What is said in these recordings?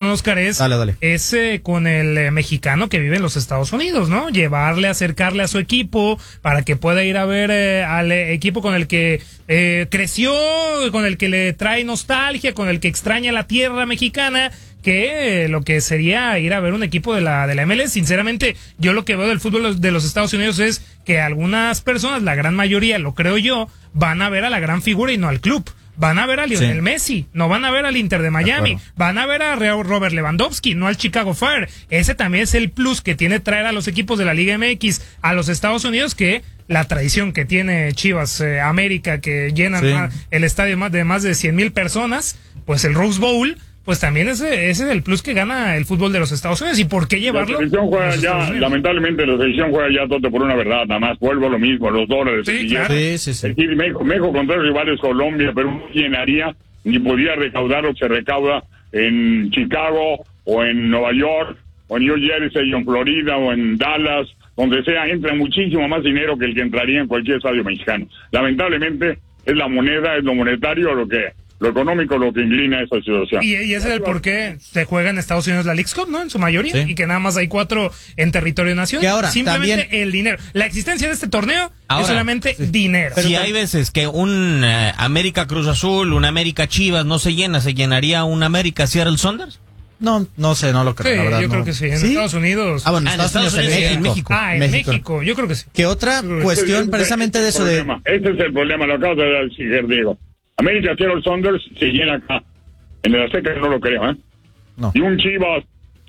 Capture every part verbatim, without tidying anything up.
Oscar, es, dale, dale. es eh, con el eh, mexicano que vive en los Estados Unidos, ¿no? Llevarle, acercarle a su equipo para que pueda ir a ver eh, al eh, equipo con el que eh, creció, con el que le trae nostalgia, con el que extraña la tierra mexicana, que eh, lo que sería ir a ver un equipo de la de la M L S. Sinceramente, yo lo que veo del fútbol de los Estados Unidos es que algunas personas, la gran mayoría, lo creo yo, van a ver a la gran figura y no al club. Van a ver a Lionel sí. Messi, no van a ver al Inter de Miami, de van a ver a Robert Lewandowski, no al Chicago Fire. Ese también es el plus que tiene traer a los equipos de la Liga M X a los Estados Unidos, que la tradición que tiene Chivas eh, América, que llenan sí. más, el estadio más de más de cien mil personas, pues el Rose Bowl, pues también ese, ese es el plus que gana el fútbol de los Estados Unidos. ¿Y por qué llevarlo? La selección juega ya, lamentablemente la selección juega ya todo por una verdad, nada más vuelvo a lo mismo, los dólares. Sí, claro. sí, sí, sí. Es decir, México, México contra los rivales Colombia, pero no llenaría ni podría recaudar lo que se recauda en Chicago o en Nueva York o en New Jersey o en Florida o en Dallas, donde sea, entra muchísimo más dinero que el que entraría en cualquier estadio mexicano. Lamentablemente es la moneda, es lo monetario lo que lo económico lo que inclina esa situación. Y, y ese es el por qué se juega en Estados Unidos la Leagues Cup, ¿no? En su mayoría, sí. Y que nada más hay cuatro en territorio nacional. Que ahora, simplemente también... el dinero. La existencia de este torneo ahora, es solamente sí. dinero. Si sí, hay veces que un uh, América Cruz Azul, un América Chivas no se llena, ¿se llenaría un América Seattle Sounders? No, no sé, no lo creo, sí, la verdad. Yo no. creo que sí, en ¿Sí? Estados Unidos. Ah, bueno, ah, en Estados, Estados Unidos, Unidos, en México. Ah, en México. México, yo creo que sí. ¿Qué otra cuestión este, precisamente este de eso problema. de...? Este es el problema, lo acabo de decir, Diego. América Seattle Sounders se llena acá. En el Azteca no lo creo, ¿eh? No. Y un Chivas,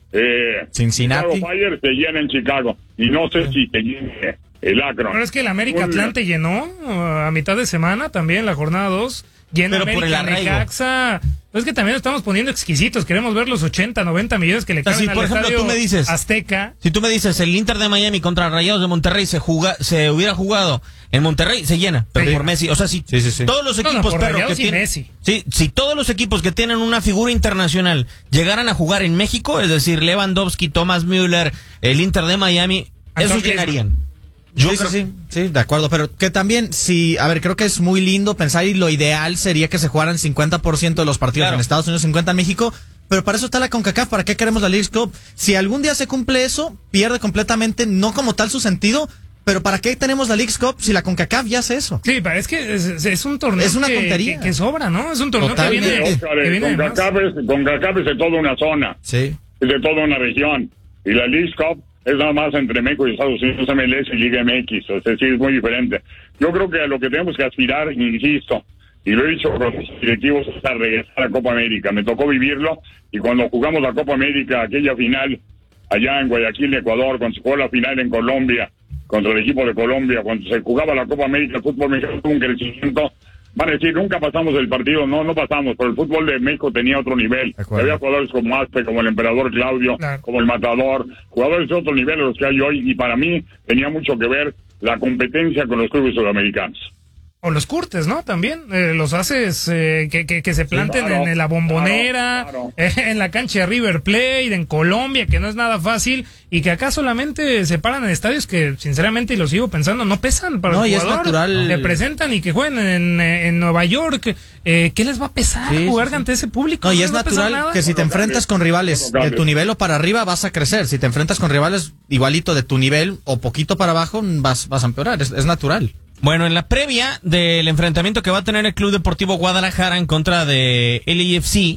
eh, Cincinnati. Chicago Fire se llena en Chicago. Y no sé sí. si se llene el Akron. Pero es que el América Atlante llenó uh, a mitad de semana también, la jornada dos. Llena pero América, Necaxa. Es que también estamos poniendo exquisitos. Queremos ver los ochenta, noventa millones que le caben si, al por ejemplo, estadio tú me dices, Azteca. Si tú me dices, el Inter de Miami contra Rayados de Monterrey se juga, se hubiera jugado en Monterrey, se llena, pero sí. por Messi. O sea, si sí, sí, sí. todos los equipos, no, no, por perro, que y tienen, Messi. Sí, si todos los equipos que tienen una figura internacional llegaran a jugar en México, es decir, Lewandowski, Thomas Müller, el Inter de Miami, Entonces, esos llenarían. Yo sí, creo... sí, sí, de acuerdo, pero que también, si, a ver, creo que es muy lindo pensar y lo ideal sería que se jugaran cincuenta por ciento de los partidos claro. en Estados Unidos, cincuenta en México, pero para eso está la CONCACAF, ¿para qué queremos la Leagues Cup? Si algún día se cumple eso, pierde completamente, no como tal su sentido, pero ¿para qué tenemos la Leagues Cup si la CONCACAF ya hace eso? Sí, es que es, es un torneo es una que, tontería. Que, que sobra, ¿no? Es un torneo Totalmente. que viene, Oscar, que viene CONCACAF, es, CONCACAF es de toda una zona, sí. es de toda una región, y la Leagues Cup es nada más entre México y Estados Unidos, M L S y Liga M X, es decir, es muy diferente. Yo creo que a lo que tenemos que aspirar, insisto, y lo he dicho con los directivos, es a regresar a Copa América. Me tocó vivirlo, y cuando jugamos la Copa América, aquella final, allá en Guayaquil, Ecuador, cuando se jugó la final en Colombia, contra el equipo de Colombia, cuando se jugaba la Copa América, el fútbol mexicano tuvo un crecimiento. Van a decir, nunca pasamos el partido, no, no pasamos, pero el fútbol de México tenía otro nivel. Había jugadores como Aspe, como el Emperador Claudio, claro. como el Matador, jugadores de otro nivel de los que hay hoy, y para mí tenía mucho que ver la competencia con los clubes sudamericanos. O los curtes, ¿no? También eh, los haces eh, que, que, que se planten sí, claro, en la Bombonera, claro, claro. Eh, en la cancha de River Plate, en Colombia, que no es nada fácil, y que acá solamente se paran en estadios que, sinceramente, y lo sigo pensando, no pesan para no, el y jugador. Es natural. Le presentan y que jueguen en, en Nueva York. Eh, ¿Qué les va a pesar sí, jugar sí, ante ese público? No, no y es natural que si te enfrentas con rivales de tu nivel o para arriba, vas a crecer. Si te enfrentas con rivales igualito de tu nivel o poquito para abajo, vas, vas a empeorar. Es, es natural. Bueno, en la previa del enfrentamiento que va a tener el Club Deportivo Guadalajara en contra de L A F C,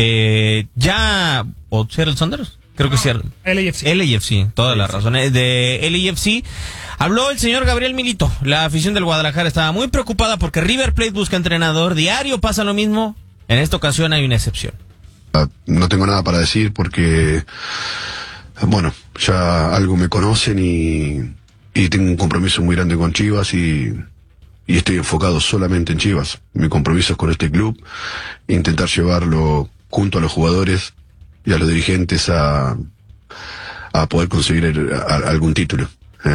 eh, ya... ¿O Seattle Sounders? Creo que no, es Seattle. L A F C. L A F C, todas las razones. De L A F C, habló el señor Gabriel Milito. La afición del Guadalajara estaba muy preocupada porque River Plate busca entrenador. Diario pasa lo mismo. En esta ocasión hay una excepción. No tengo nada para decir porque, bueno, ya algo me conocen y... Y tengo un compromiso muy grande con Chivas y, y estoy enfocado solamente en Chivas. Mi compromiso es con este club, intentar llevarlo junto a los jugadores y a los dirigentes a, a poder conseguir el, a, algún título.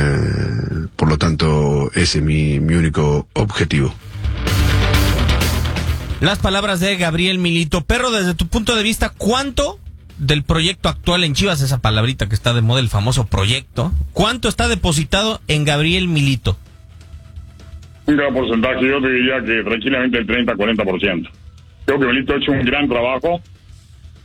Eh, por lo tanto, ese es mi, mi único objetivo. Las palabras de Gabriel Milito. Perro, desde tu punto de vista, ¿cuánto del proyecto actual en Chivas, esa palabrita que está de moda, el famoso proyecto, cuánto está depositado en Gabriel Milito? Un gran porcentaje, yo te diría que tranquilamente el treinta a cuarenta por ciento. Creo que Milito ha hecho un gran trabajo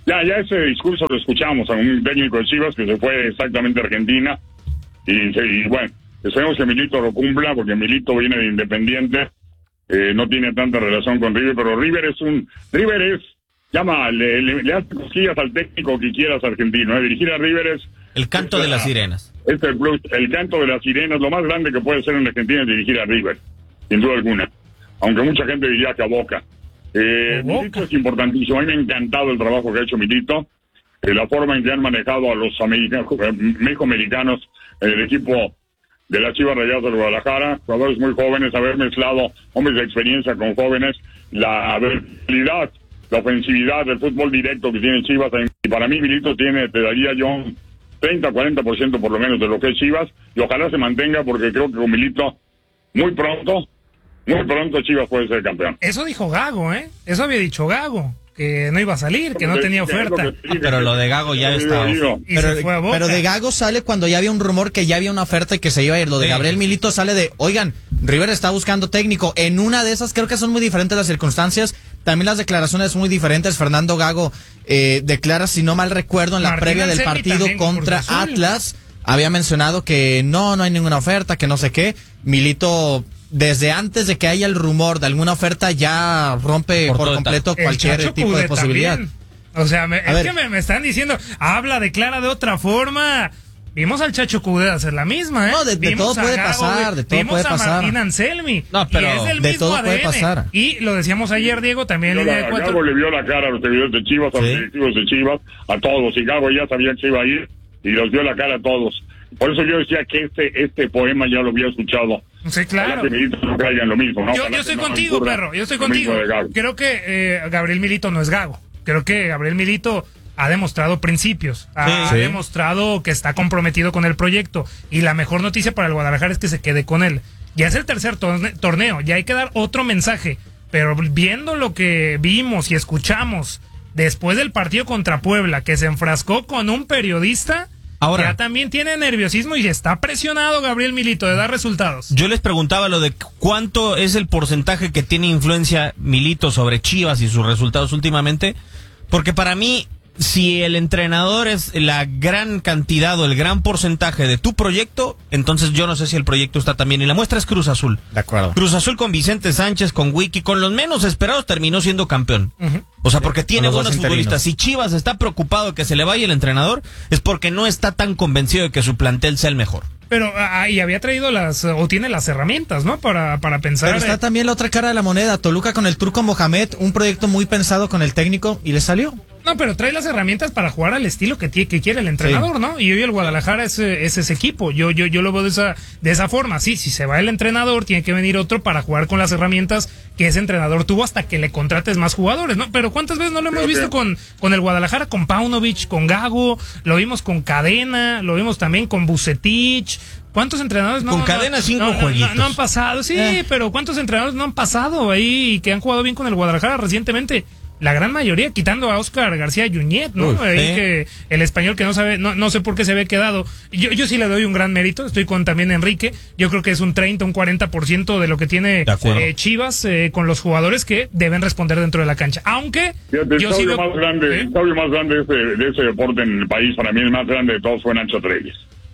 Ya, ya ese discurso lo escuchamos a un técnico de Chivas que se fue exactamente a Argentina y, y bueno, esperemos que Milito lo cumpla porque Milito viene de Independiente, eh, no tiene tanta relación con River, pero River es un, River es, llama, le, le, le hace cosquillas al técnico que quieras argentino, ¿eh? Dirigir a River es... El canto es, de las sirenas. Es el, plus, el canto de las sirenas, lo más grande que puede ser en Argentina es dirigir a River, sin duda alguna, aunque mucha gente diría que a Boca. Eh, Milito es importantísimo. A mí me ha encantado el trabajo que ha hecho Milito, eh, la forma en que han manejado a los americanos, eh, mexicoamericanos en el equipo de las Chivas Rayadas de Guadalajara, jugadores muy jóvenes, haber mezclado hombres de experiencia con jóvenes, la versatilidad, la ofensividad del fútbol directo que tiene Chivas. Y para mí Milito tiene, te daría yo un treinta a cuarenta por ciento por lo menos de lo que es Chivas, y ojalá se mantenga porque creo que con Milito muy pronto Muy pronto Chivas puede ser campeón. Eso dijo Gago, ¿eh? Eso había dicho Gago, que no iba a salir, que no tenía oferta. Ah, pero lo de Gago ya está. Pero, pero de Gago sale cuando ya había un rumor que ya había una oferta y que se iba a ir. Lo de sí. Gabriel Milito sale de, oigan, River está buscando técnico. En una de esas creo que son muy diferentes las circunstancias. También las declaraciones son muy diferentes. Fernando Gago eh, declara, si no mal recuerdo, en la Martín previa del partido contra Atlas, había mencionado que no, no hay ninguna oferta, que no sé qué. Milito... Desde antes de que haya el rumor de alguna oferta ya rompe por, por completo cualquier tipo Cude de posibilidad. También. O sea, me, es ver. que me, me están diciendo, habla, declara de otra forma. Vimos al Chacho Cude hacer la misma, ¿eh? No, de, de todo puede Gago, pasar, de todo puede pasar. Vimos a Martín Anselmi, no, pero y es el de mismo todo A D N. puede pasar. Y lo decíamos ayer, Diego, también en línea de cuatro. Gago le vio la cara a los servidores de Chivas, a ¿sí? los directivos de Chivas, a todos. Y Gago ya sabía que se iba a ir y los vio la cara a todos. Por eso yo decía que este este poema ya lo había escuchado. Sí, claro. Que Milito no caiga en lo mismo, ¿no? Yo, yo estoy no contigo, perro, yo estoy contigo. Creo que eh, Gabriel Milito no es Gago. Creo que Gabriel Milito ha demostrado principios, ha, sí, ha sí. demostrado que está comprometido con el proyecto. Y la mejor noticia para el Guadalajara es que se quede con él. Ya es el tercer torne- torneo, ya hay que dar otro mensaje. Pero viendo lo que vimos y escuchamos después del partido contra Puebla, que se enfrascó con un periodista... Ahora, ya también tiene nerviosismo y está presionado Gabriel Milito de dar resultados. Yo les preguntaba lo de cuánto es el porcentaje que tiene influencia Milito sobre Chivas y sus resultados últimamente, porque para mí, si el entrenador es la gran cantidad o el gran porcentaje de tu proyecto, entonces yo no sé si el proyecto está también. Y la muestra es Cruz Azul. De acuerdo. Cruz Azul con Vicente Sánchez, con Wiki, con los menos esperados terminó siendo campeón. Uh-huh. O sea, porque tiene buenos futbolistas. Si Chivas está preocupado de que se le vaya el entrenador, es porque no está tan convencido de que su plantel sea el mejor. Pero ahí había traído las, o tiene las herramientas, ¿no? Para, para pensar. Pero está eh... también la otra cara de la moneda. Toluca con el Turco Mohamed, un proyecto muy pensado con el técnico y le salió. No, pero trae las herramientas para jugar al estilo que, que quiere el entrenador, sí. ¿no? Y hoy el Guadalajara es, es ese equipo. Yo, yo, yo lo veo de esa, de esa forma. Sí, si se va el entrenador, tiene que venir otro para jugar con las herramientas que ese entrenador tuvo hasta que le contrates más jugadores, ¿no? Pero ¿cuántas veces no lo hemos okay. visto con, con el Guadalajara, con Paunovic, con Gago? Lo vimos con Cadena, lo vimos también con Vucetich. ¿Cuántos entrenadores no, con no, Cadena cinco no, jueguitos? No, no han pasado, sí, eh. pero ¿cuántos entrenadores no han pasado ahí y que han jugado bien con el Guadalajara recientemente? La gran mayoría, quitando a Oscar García Yuñet, ¿no? Uy, ahí ¿eh? Que el español que no sabe, no, no sé por qué se había quedado. Yo, yo sí le doy un gran mérito, estoy con también Enrique. Yo creo que es un treinta, un cuarenta por ciento de lo que tiene eh, Chivas eh, con los jugadores que deben responder dentro de la cancha. Aunque Fíjate, yo el sí veo, más grande, ¿eh? El sabio más grande de ese, de ese deporte en el país, para mí el más grande de todos fue Nacho Treyes.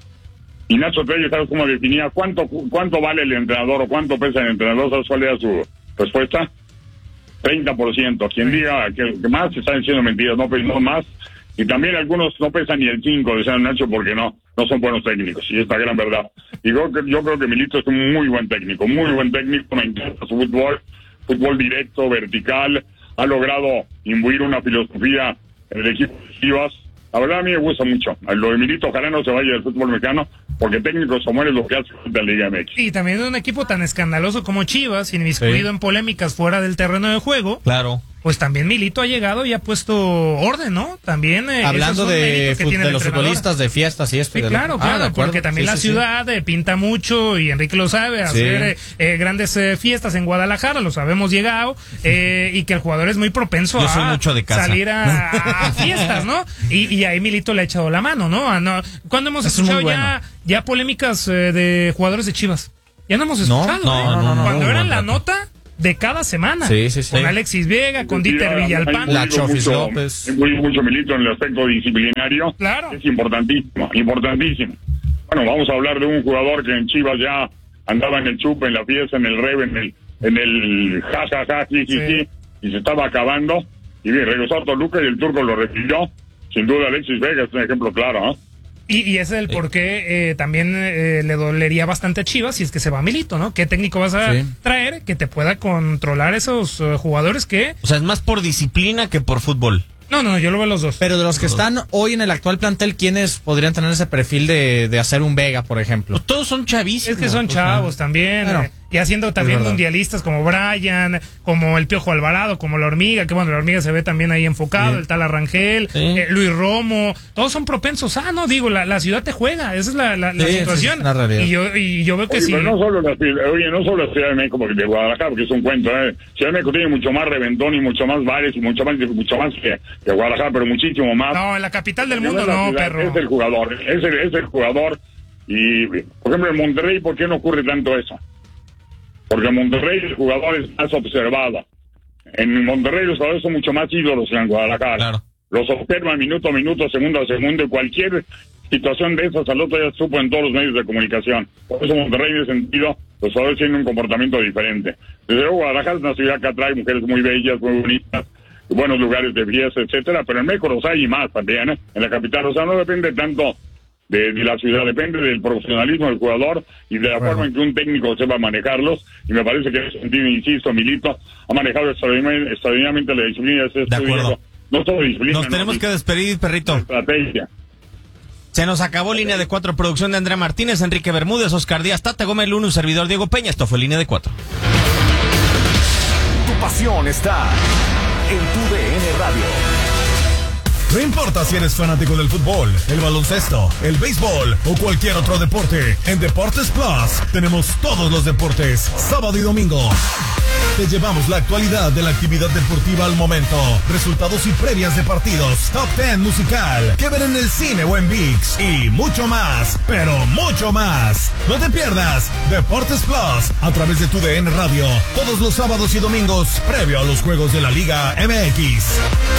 Y Nacho Treyes, ¿sabes cómo definía cuánto cuánto vale el entrenador o cuánto pesa el entrenador? ¿Sabes cuál era su respuesta? treinta por ciento. Quien diga que, que más están diciendo mentiras, no pesan más. Y también algunos no pesan ni el cinco, decían Nacho, porque no no son buenos técnicos. Y es la gran verdad. Y yo, yo creo que Milito es un muy buen técnico, muy buen técnico. Me encanta su fútbol, fútbol directo, vertical. Ha logrado imbuir una filosofía en el equipo de Chivas. La verdad a mí me gusta mucho. Lo de Milito, ojalá no se vaya del fútbol mexicano, porque técnicos como él es lo que hace la Liga M X. Y también de un equipo tan escandaloso como Chivas, inmiscuido sí. en polémicas fuera del terreno de juego. Claro. Pues también Milito ha llegado y ha puesto orden, ¿no? También eh, hablando de, fut- de los futbolistas, de fiestas y esto. Sí, claro, claro, ah, porque también sí, la sí, ciudad sí. pinta mucho y Enrique lo sabe, hacer sí. eh, grandes eh, fiestas en Guadalajara, lo sabemos llegado, eh, y que el jugador es muy propenso Yo a soy mucho de casa. salir a, a, a fiestas, ¿no? Y, y ahí Milito le ha echado la mano, ¿no? A, no ¿Cuándo hemos Eso escuchado bueno. ya, ya polémicas eh, de jugadores de Chivas? Ya no hemos escuchado, no, ¿eh? no, no, no, Cuando no, era no, la no. nota... de cada semana. Sí, sí, sí. Con Alexis Vega, con Dieter Villalpando. La Chofis López. Muy mucho, Milito, en el aspecto disciplinario. Claro. Es importantísimo, importantísimo. Bueno, vamos a hablar de un jugador que en Chivas ya andaba en el chupe, en la fiesta, en el rev, en el, en el ja, ja, ja, sí, sí, sí, y se estaba acabando. Y bien, regresó a Toluca y el turco lo recibió. Sin duda, Alexis Vega es un ejemplo claro, ¿no? Y, y ese es el por qué eh, también eh, le dolería bastante a Chivas si es que se va Milito, ¿no? ¿Qué técnico vas a sí. traer que te pueda controlar esos uh, jugadores que... O sea, es más por disciplina que por fútbol. No, no, yo lo veo los dos. Pero de los que están hoy en el actual plantel, ¿quiénes podrían tener ese perfil de, de hacer un Vega, por ejemplo? Pues todos son chavísimos. Es que son chavos también. Bueno, eh, y haciendo también mundialistas como Brian, como el Piojo Alvarado, como la Hormiga, que bueno, la Hormiga se ve también ahí enfocado, sí. el tal Arrangel, sí. eh, Luis Romo, todos son propensos. Ah, no, digo, la, la ciudad te juega, esa es la, la, sí, la situación. Es y, yo, y yo veo que oye, sí. Pero no solo la, oye, no solo la Ciudad de México, porque de Guadalajara, porque es un cuento, ¿eh? Ciudad de México tiene mucho más reventón y mucho más bares y mucho más, mucho más que, que Guadalajara, pero muchísimo más. No, en la capital del mundo no, ciudad, perro. Es el jugador, es el, es el jugador. Y, por ejemplo, en Monterrey, ¿por qué no ocurre tanto eso? Porque en Monterrey el jugador es más observado. En Monterrey los jugadores son mucho más ídolos que en Guadalajara. Claro. Los observan minuto a minuto, segundo a segundo, y cualquier situación de esas al otro día supo en todos los medios de comunicación. Por eso Monterrey, en ese sentido, los jugadores tienen un comportamiento diferente. Desde luego, Guadalajara es una ciudad que atrae mujeres muy bellas, muy bonitas, buenos lugares de fiesta, etcétera, pero en México los hay y más también, ¿eh? En la capital. O sea, no depende tanto de, de la ciudad, depende del profesionalismo del jugador y de la bueno. forma en que un técnico sepa manejarlos, y me parece que en ese sentido, insisto, Milito ha manejado extraordinariamente la disciplina de ese de acuerdo. No solo disciplina. Nos no, tenemos no, que despedir, perrito. Estrategia. Se nos acabó Línea de Cuatro, producción de Andrea Martínez, Enrique Bermúdez, Oscar Díaz, Tata Gómez Luna, un servidor Diego Peña. Esto fue Línea de Cuatro. Tu pasión está en tu D N Radio. No importa si eres fanático del fútbol, el baloncesto, el béisbol o cualquier otro deporte, en Deportes Plus tenemos todos los deportes, sábado y domingo. Te llevamos la actualidad de la actividad deportiva al momento, resultados y previas de partidos, top ten musical, que ver en el cine o en ViX y mucho más, pero mucho más. No te pierdas Deportes Plus a través de tu D N Radio, todos los sábados y domingos, previo a los juegos de la Liga M X.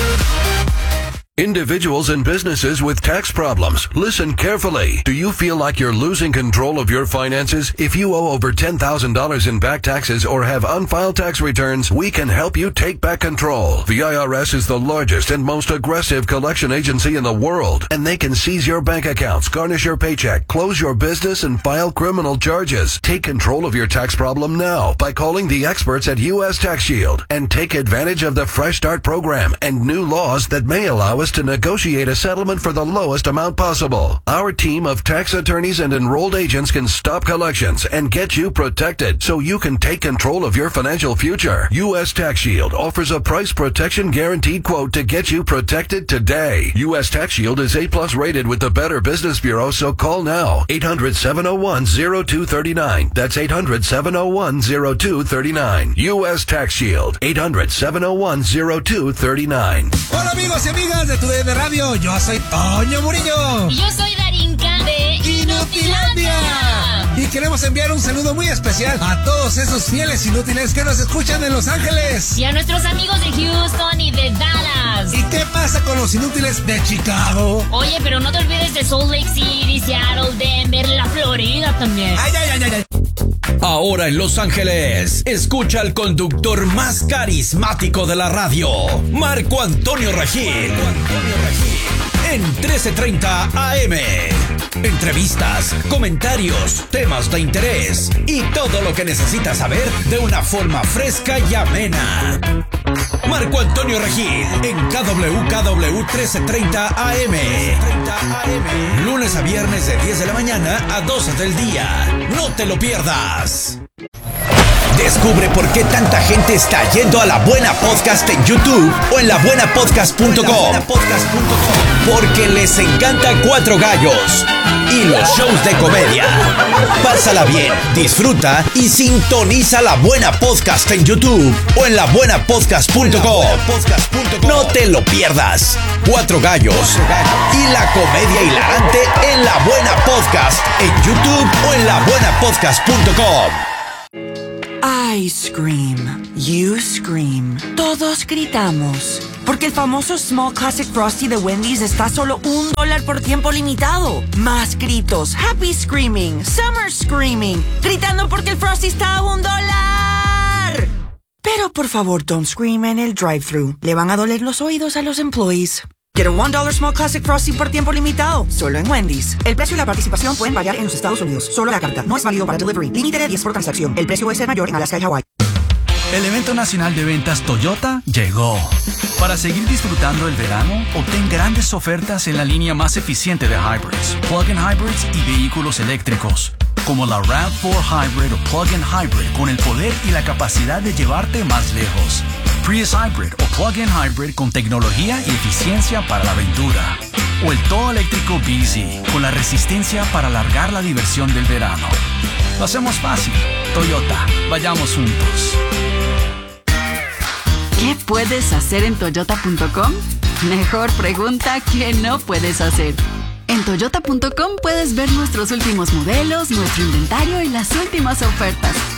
Individuals and businesses with tax problems, listen carefully. Do you feel like you're losing control of your finances? If you owe over ten thousand dollars in back taxes or have unfiled tax returns, we can help you take back control. The I R S is the largest and most aggressive collection agency in the world, and they can seize your bank accounts, garnish your paycheck, close your business, and file criminal charges. Take control of your tax problem now by calling the experts at U S Tax Shield and take advantage of the Fresh Start program and new laws that may allow us to negotiate a settlement for the lowest amount possible. Our team of tax attorneys and enrolled agents can stop collections and get you protected so you can take control of your financial future. U S Tax Shield offers a price protection guaranteed quote to get you protected today. U S Tax Shield is A plus rated with the Better Business Bureau, so call now. eight hundred, seven oh one, oh two three nine. That's eight hundred, seven oh one, oh two three nine. U S Tax Shield. eight hundred, seven oh one, oh two three nine. Hola amigos y amigas de tu D N Radio, yo soy Toño Murillo. Y yo soy Darinka de Inutilandia. Y queremos enviar un saludo muy especial a todos esos fieles inútiles que nos escuchan en Los Ángeles. Y a nuestros amigos de Houston y de Dallas. ¿Y qué pasa con los inútiles de Chicago? Oye, pero no te olvides de Salt Lake City, Seattle, Denver, la Florida también. Ay, ay, ay, ay, ay. Ahora en Los Ángeles, escucha al conductor más carismático de la radio, Marco Antonio Regil. Marco Antonio Regil. En trece treinta A M. Entrevistas, comentarios, temas de interés y todo lo que necesitas saber de una forma fresca y amena. Marco Antonio Regil en K W K W trece treinta A M. Lunes a viernes de diez de la mañana a doce del día. No te lo pierdas. Descubre por qué tanta gente está yendo a La Buena Podcast en YouTube o en la buena podcast punto com. Porque les encanta Cuatro Gallos y los shows de comedia. Pásala bien, disfruta y sintoniza La Buena Podcast en YouTube o en la buena podcast punto com. No te lo pierdas. Cuatro Gallos y la comedia hilarante en La Buena Podcast en YouTube o en la buena podcast punto com. Ay, I scream. You scream. Todos gritamos. Porque el famoso Small Classic Frosty de Wendy's está a solo un dólar por tiempo limitado. Más gritos. Happy screaming. Summer screaming. Gritando porque el Frosty está a un dólar. Pero por favor, don't scream en el drive-thru. Le van a doler los oídos a los employees. Get a one dollar Small Classic Frosty por tiempo limitado, solo en Wendy's. El precio y la participación pueden variar en los Estados Unidos. Solo la carta. No es válido para delivery. Límite de diez por transacción. El precio puede ser mayor en Alaska y Hawái. El evento nacional de ventas Toyota llegó. Para seguir disfrutando el verano, obtén grandes ofertas en la línea más eficiente de hybrids, plug-in hybrids y vehículos eléctricos, como la RAV cuatro Hybrid o plug-in hybrid con el poder y la capacidad de llevarte más lejos. Prius Hybrid o plug-in hybrid con tecnología y eficiencia para la aventura. O el todo eléctrico B Z con la resistencia para alargar la diversión del verano. Lo hacemos fácil. Toyota, vayamos juntos. ¿Qué puedes hacer en toyota punto com? Mejor pregunta que no puedes hacer. En toyota punto com puedes ver nuestros últimos modelos, nuestro inventario y las últimas ofertas.